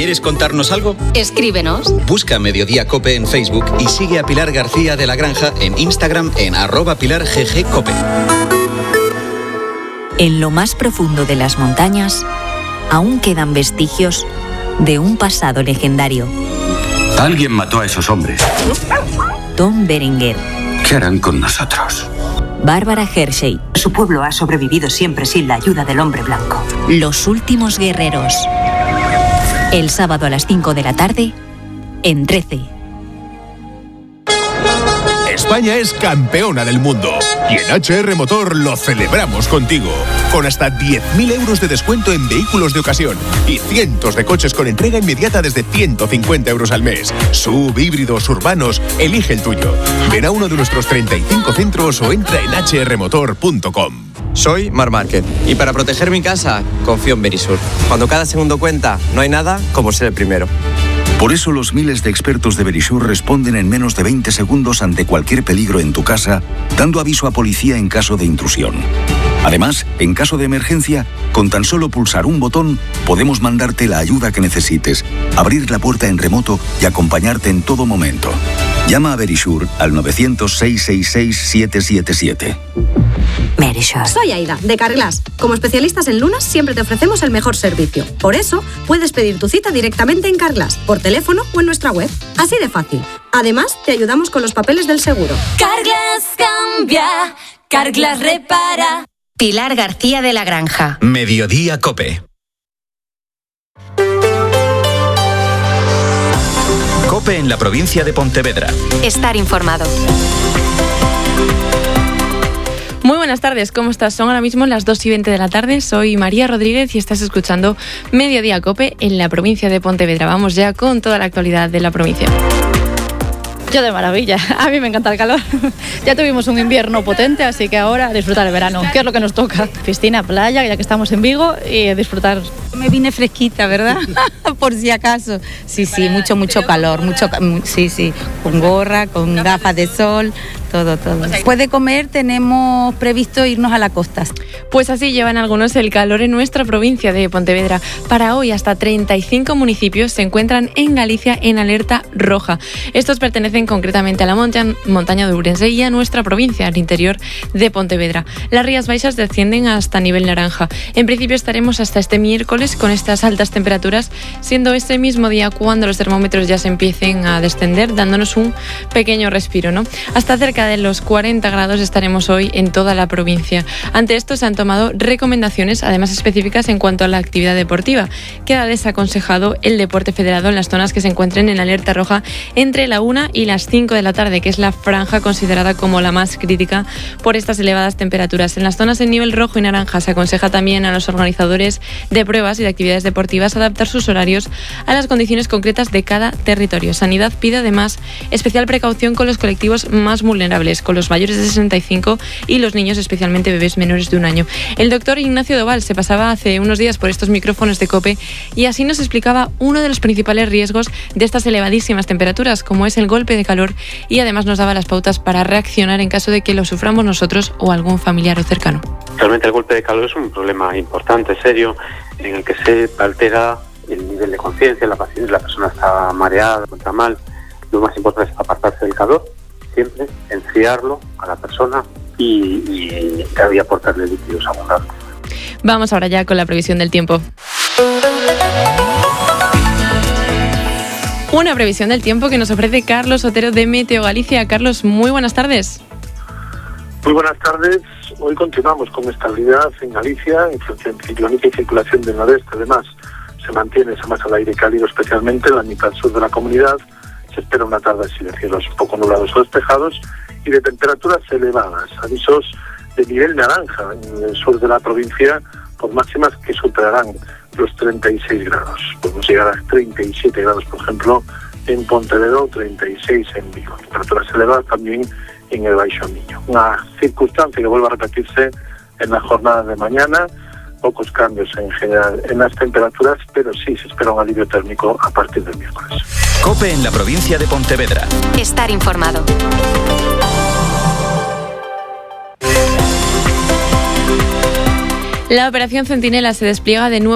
¿Quieres contarnos algo? Escríbenos. Busca Mediodía Cope en Facebook y sigue a Pilar García de la Granja en Instagram en @PilarGGCope. En lo más profundo de las montañas, aún quedan vestigios de un pasado legendario. Alguien mató a esos hombres. Tom Berenger. ¿Qué harán con nosotros? Bárbara Hershey. Su pueblo ha sobrevivido siempre sin la ayuda del hombre blanco. Los últimos guerreros. El sábado a las 5 de la tarde, en 13. España es campeona del mundo y en HR Motor lo celebramos contigo. Con hasta 10.000 euros de descuento en vehículos de ocasión y cientos de coches con entrega inmediata desde 150 euros al mes. SUV, híbridos, urbanos, elige el tuyo. Ven a uno de nuestros 35 centros o entra en hrmotor.com. Soy Mar Márquez y para proteger mi casa confío en Verisur. Cuando cada segundo cuenta, no hay nada como ser el primero. Por eso los miles de expertos de Verisur responden en menos de 20 segundos ante cualquier peligro en tu casa, dando aviso a policía en caso de intrusión. Además, en caso de emergencia, con tan solo pulsar un botón, podemos mandarte la ayuda que necesites, abrir la puerta en remoto y acompañarte en todo momento. Llama a Verisur al 900-666-777. Verisur. Soy Aida, de Carglass. Como especialistas en lunas, siempre te ofrecemos el mejor servicio. Por eso, puedes pedir tu cita directamente en Carglass, por teléfono o en nuestra web. Así de fácil. Además, te ayudamos con los papeles del seguro. Carglass cambia, Carglass repara. Pilar García de la Granja. Mediodía Cope. Cope en la provincia de Pontevedra. Estar informado. Muy buenas tardes, ¿cómo estás? Son ahora mismo las 2:20 de la tarde. Soy María Rodríguez y estás escuchando Mediodía Cope en la provincia de Pontevedra. Vamos ya con toda la actualidad de la provincia. Yo de maravilla, a mí me encanta el calor. Ya tuvimos un invierno potente, así que ahora disfrutar el verano, que es lo que nos toca. Piscina, playa, ya que estamos en Vigo, y disfrutar. Me vine fresquita, ¿verdad? Por si acaso. Sí, mucho calor, sí, con gorra, con gafas de sol, todo. Después de comer tenemos previsto irnos a la costa. Pues así llevan algunos el calor en nuestra provincia de Pontevedra. Para hoy hasta 35 municipios se encuentran en Galicia en alerta roja. Estos pertenecen concretamente a la montaña de Ourense y a nuestra provincia, al interior de Pontevedra. Las Rías Baixas descienden hasta nivel naranja. En principio estaremos hasta este miércoles con estas altas temperaturas, siendo este mismo día cuando los termómetros ya se empiecen a descender, dándonos un pequeño respiro, ¿no? Hasta cerca de los 40 grados estaremos hoy en toda la provincia. Ante esto se han tomado recomendaciones, además específicas en cuanto a la actividad deportiva. Queda desaconsejado el deporte federado en las zonas que se encuentren en alerta roja entre la 1 y las 5 de la tarde, que es la franja considerada como la más crítica por estas elevadas temperaturas. En las zonas en nivel rojo y naranja se aconseja también a los organizadores de pruebas y de actividades deportivas adaptar sus horarios a las condiciones concretas de cada territorio. Sanidad pide además especial precaución con los colectivos más vulnerables, con los mayores de 65 y los niños, especialmente bebés menores de 1 año. El doctor Ignacio Doval se pasaba hace unos días por estos micrófonos de COPE y así nos explicaba uno de los principales riesgos de estas elevadísimas temperaturas, como es el golpe de calor, y además nos daba las pautas para reaccionar en caso de que lo suframos nosotros o algún familiar o cercano. Realmente el golpe de calor es un problema importante, serio, en el que se altera el nivel de conciencia, la persona está mareada, encuentra mal. Lo más importante es apartarse del calor, siempre, enfriarlo a la persona y aportarle líquidos abundantes. Vamos ahora ya con la previsión del tiempo. Una previsión del tiempo que nos ofrece Carlos Otero de Meteo Galicia. Carlos, muy buenas tardes. Muy buenas tardes. Hoy continuamos con estabilidad en Galicia, influencia ciclónica y circulación del noroeste. Además, se mantiene esa masa de aire cálido, especialmente en la mitad sur de la comunidad. Se espera una tarde así de cielos un poco nublados o despejados y de temperaturas elevadas. Avisos de nivel naranja en el sur de la provincia por máximas que superarán los 36 grados. Podemos llegar a 37 grados, por ejemplo, en Pontevedra, 36 en Vigo. Temperaturas elevadas también en el Baixo Miño. Una circunstancia que vuelve a repetirse en la jornada de mañana. Pocos cambios en general en las temperaturas, pero sí se espera un alivio térmico a partir del miércoles. COPE en la provincia de Pontevedra. Estar informado. La operación Centinela se despliega de nuevo